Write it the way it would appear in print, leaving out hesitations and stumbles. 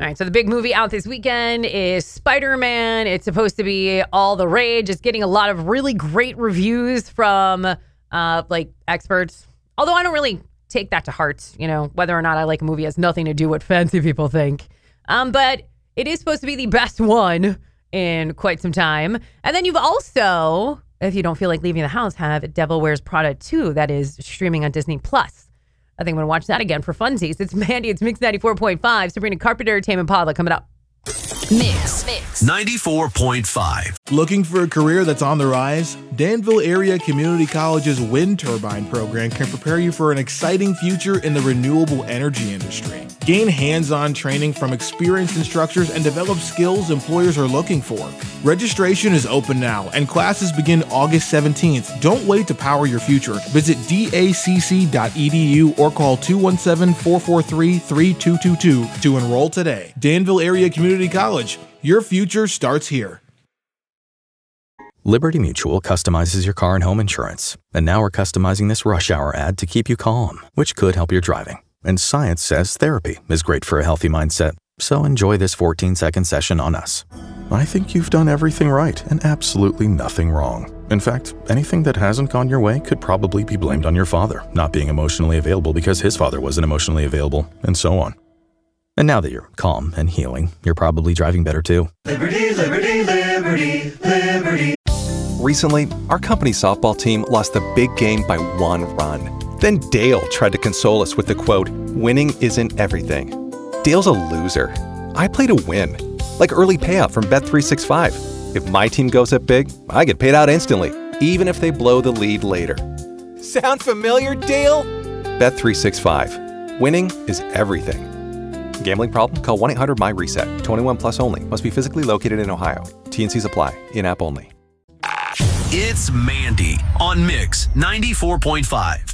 right, so the big movie out this weekend is Spider-Man. It's supposed to be all the rage. It's getting a lot of really great reviews from experts. Although I don't really take that to heart. Whether or not I like a movie has nothing to do with what fancy people think. But it is supposed to be the best one in quite some time. And then you've also, if you don't feel like leaving the house, have Devil Wears Prada 2 that is streaming on Disney+. I think I'm going to watch that again for funsies. It's Mandy. It's Mix 94.5. Sabrina Carpenter, Tame Impala coming up. Mix 94.5. Looking for a career that's on the rise? Danville Area Community College's wind turbine program can prepare you for an exciting future in the renewable energy industry. Gain hands-on training from experienced instructors and develop skills employers are looking for. Registration is open now and classes begin August 17th. Don't wait to power your future. Visit dacc.edu or call 217-443-3222 to enroll today. Danville Area Community College. Your future starts here. Liberty Mutual customizes your car and home insurance. And now we're customizing this rush hour ad to keep you calm, which could help your driving. And science says therapy is great for a healthy mindset. So enjoy this 14-second session on us. I think you've done everything right and absolutely nothing wrong. In fact, anything that hasn't gone your way could probably be blamed on your father not being emotionally available because his father wasn't emotionally available, and so on. And now that you're calm and healing, you're probably driving better too. Liberty, liberty, liberty, liberty. Recently, our company softball team lost the big game by 1 run. Then Dale tried to console us with the quote, "Winning isn't everything." Dale's a loser. I play to win, like early payout from Bet365. If my team goes up big, I get paid out instantly, even if they blow the lead later. Sound familiar, Dale? Bet365. Winning is everything. Gambling problem? Call 1-800-MY-RESET. 21 plus only. Must be physically located in Ohio. T&Cs apply. In-app only. It's Mandy on Mix 94.5.